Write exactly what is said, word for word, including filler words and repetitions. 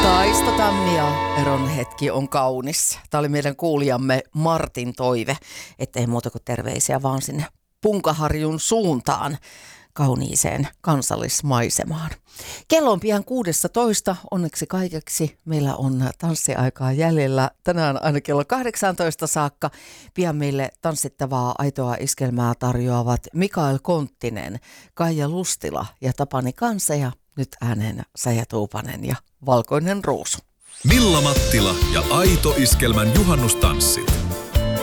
Kaisto Tammi ja Eron hetki on kaunis. Tämä oli meidän kuulijamme Martin toive, ettei muuta kuin terveisiä vaan sinne Punkaharjun suuntaan kauniiseen kansallismaisemaan. Kello on pian kuusitoista, onneksi kaikeksi. Meillä on tanssiaikaa jäljellä tänään aina kello kahdeksantoista saakka. Pian meille tanssittavaa aitoa iskelmää tarjoavat Mikael Konttinen, Kaija Lustila ja Tapani Kansa ja nyt ääneen Saija Tuupanen ja Valkoinen ruusu. Milla Mattila ja Aito iskelmän juhannustanssit.